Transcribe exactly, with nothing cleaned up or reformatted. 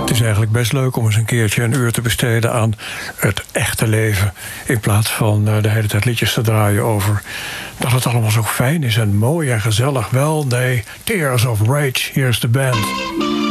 Het is eigenlijk best leuk om eens een keertje een uur te besteden aan het echte leven, in plaats van uh, de hele tijd liedjes te draaien over dat het allemaal zo fijn is en mooi en gezellig. Wel, nee, Tears of Rage, hier is de band.